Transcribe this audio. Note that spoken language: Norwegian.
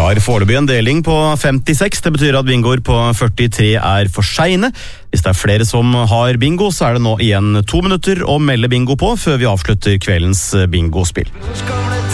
har foreløpig en deling på 56. Det betyr at bingoer på 43 for sene. Hvis det flere som har bingo, så det nå igjen 2 minutter å melde bingo på før vi avslutter kveldens bingospill.